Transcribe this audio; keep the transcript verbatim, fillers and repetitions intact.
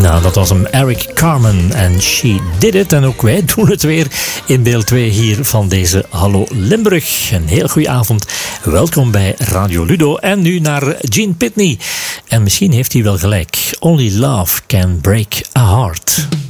Nou, dat was hem, Eric Carmen en She Did It. En ook wij doen het weer in deel twee hier van deze Hallo Limburg. Een heel goede avond. Welkom bij Radio Ludo. En nu naar Gene Pitney. En misschien heeft hij wel gelijk. Only love can break a heart.